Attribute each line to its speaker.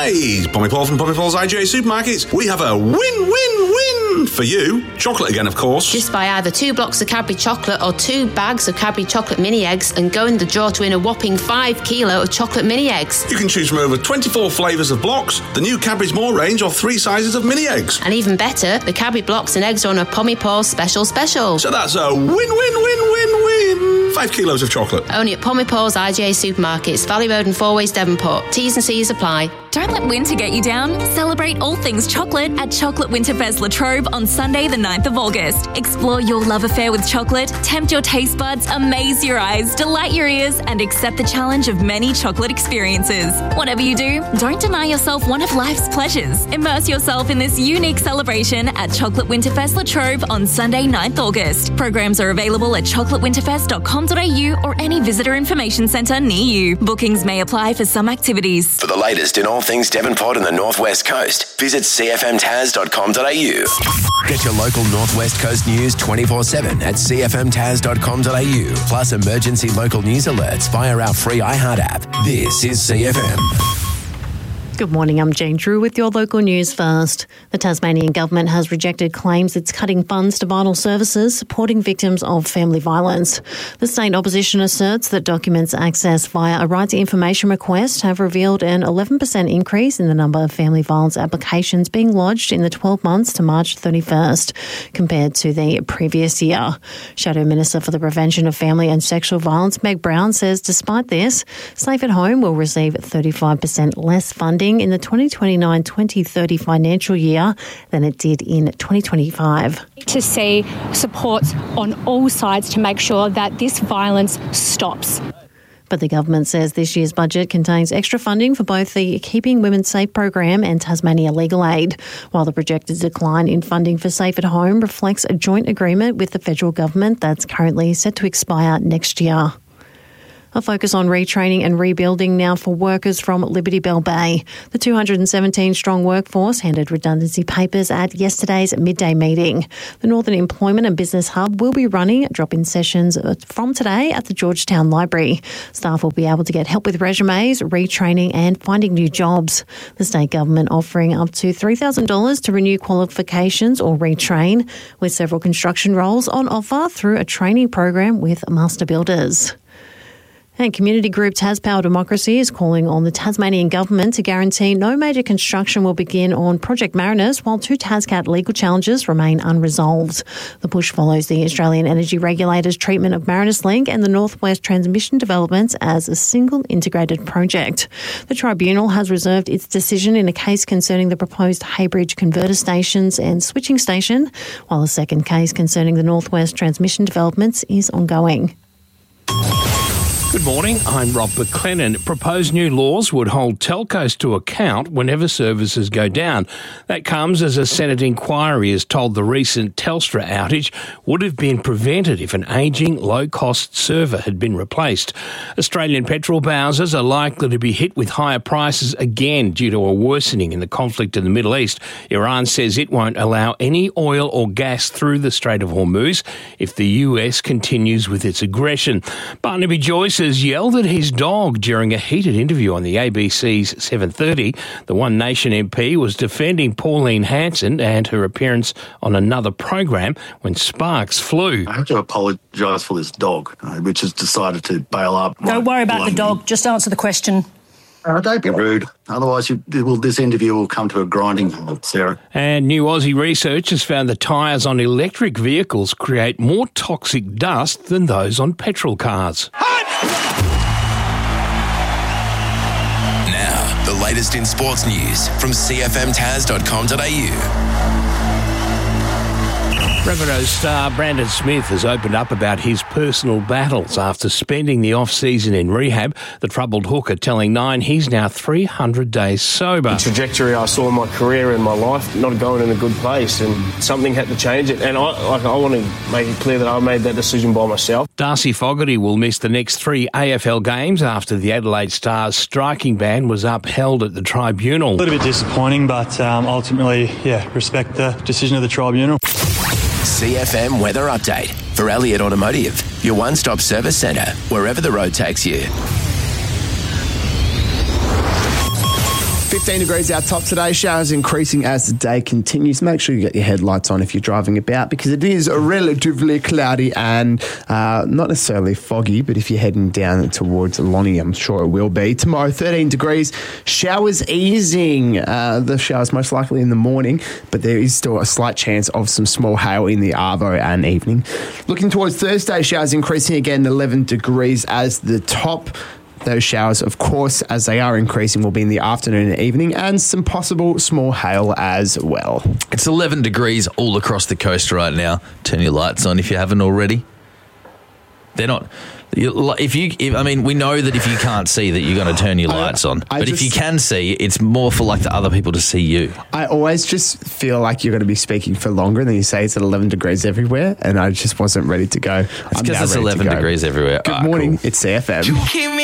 Speaker 1: Hey, Pommy Paul from Pommy Paul's IGA Supermarkets. We have a win-win-win for you. Chocolate again, of course.
Speaker 2: Just buy either 2 blocks of Cadbury chocolate or 2 bags of Cadbury chocolate mini eggs and go in the draw to win a whopping 5 kilo of chocolate mini eggs.
Speaker 1: You can choose from over 24 flavours of blocks, the new Cadbury's More range, or 3 sizes of mini eggs.
Speaker 2: And even better, the Cadbury blocks and eggs are on a Pommy Paul's special.
Speaker 1: So that's a win-win-win-win-win. 5 kilos of chocolate.
Speaker 2: Only at Pommy Paul's IGA Supermarkets, Valley Road and Fourways, Devonport. T's and C's apply.
Speaker 3: Don't let winter get you down. Celebrate all things chocolate at Chocolate Winterfest La Trobe on Sunday the 9th of August. Explore your love affair with chocolate, tempt your taste buds, amaze your eyes, delight your ears, and accept the challenge of many chocolate experiences. Whatever you do, don't deny yourself one of life's pleasures. Immerse yourself in this unique celebration at Chocolate Winterfest La Trobe on Sunday 9th August. Programs are available at chocolatewinterfest.com.au or any visitor information centre near you. Bookings may apply for some activities.
Speaker 4: For the latest in all things Devonport and the North West Coast, visit cfmtaz.com.au. Get your local North West Coast news 24/7 at cfmtaz.com.au. Plus emergency local news alerts via our free iHeart app. This is CFM.
Speaker 5: Good morning, I'm Jane Drew with your local news first. The Tasmanian government has rejected claims it's cutting funds to vital services supporting victims of family violence. The state opposition asserts that documents accessed via a right to information request have revealed an 11% increase in the number of family violence applications being lodged in the 12 months to March 31st compared to the previous year. Shadow Minister for the Prevention of Family and Sexual Violence, Meg Brown, says despite this, Safe at Home will receive 35% less funding in the 2029-2030 financial year than it did in 2025.
Speaker 6: To see support on all sides to make sure that this violence stops.
Speaker 5: But the government says this year's budget contains extra funding for both the Keeping Women Safe program and Tasmania Legal Aid, while the projected decline in funding for Safe at Home reflects a joint agreement with the federal government that's currently set to expire next year. A focus on retraining and rebuilding now for workers from Liberty Bell Bay. The 217-strong workforce handed redundancy papers at yesterday's midday meeting. The Northern Employment and Business Hub will be running drop-in sessions from today at the Georgetown Library. Staff will be able to get help with resumes, retraining and finding new jobs. The state government offering up to $3,000 to renew qualifications or retrain, with several construction roles on offer through a training program with master builders. And community group Taspower Democracy is calling on the Tasmanian government to guarantee no major construction will begin on Project Marinus while 2 Tascat legal challenges remain unresolved. The push follows the Australian Energy Regulator's treatment of Marinus Link and the Northwest Transmission developments as a single integrated project. The tribunal has reserved its decision in a case concerning the proposed Haybridge converter stations and switching station, while a second case concerning the Northwest Transmission developments is ongoing.
Speaker 7: Good morning, I'm Rob McLennan. Proposed new laws would hold telcos to account whenever services go down. That comes as a Senate inquiry has told the recent Telstra outage would have been prevented if an ageing, low-cost server had been replaced. Australian petrol bowsers are likely to be hit with higher prices again due to a worsening in the conflict in the Middle East. Iran says it won't allow any oil or gas through the Strait of Hormuz if the US continues with its aggression. Barnaby Joyce has yelled at his dog during a heated interview on the ABC's 7:30. The One Nation MP was defending Pauline Hanson and her appearance on another program when sparks flew.
Speaker 8: I have to apologise for this dog, which has decided to bail up.
Speaker 9: Don't worry about the dog, just answer the question.
Speaker 8: Don't be rude. Otherwise, this interview will come to a grinding halt, Sarah.
Speaker 7: And new Aussie research has found the tyres on electric vehicles create more toxic dust than those on petrol cars.
Speaker 4: Now, the latest in sports news from cfmtaz.com.au.
Speaker 7: Rabbitohs star Brandon Smith has opened up about his personal battles after spending the off-season in rehab. The troubled hooker telling Nine he's now 300 days sober.
Speaker 10: The trajectory I saw in my career and my life not going in a good place, and something had to change it. And I want to make it clear that I made that decision by myself.
Speaker 7: Darcy Fogarty will miss the next 3 AFL games after the Adelaide Stars striking ban was upheld at the tribunal.
Speaker 11: A little bit disappointing, but ultimately, respect the decision of the tribunal.
Speaker 4: CFM Weather Update for Elliott Automotive, your one-stop service centre, wherever the road takes you.
Speaker 12: 15 degrees out top today. Showers increasing as the day continues. Make sure you get your headlights on if you're driving about, because it is relatively cloudy and not necessarily foggy, but if you're heading down towards Lonnie, I'm sure it will be. Tomorrow, 13 degrees. Showers easing. The showers most likely in the morning, but there is still a slight chance of some small hail in the arvo and evening. Looking towards Thursday, showers increasing again, 11 degrees as the top. Those showers, of course, as they are increasing, will be in the afternoon and evening, and some possible small hail as well.
Speaker 13: It's 11 degrees all across the coast right now. Turn your lights on if you haven't already. They're not... we know that if you can't see that you're going to turn your lights on. But if you can see, it's more for like the other people to see you. I always just feel like you're going to be speaking for longer, and then you say it's at 11 degrees everywhere, and I just wasn't ready to go. It's because it's 11 degrees everywhere.
Speaker 12: Good morning, It's CFM.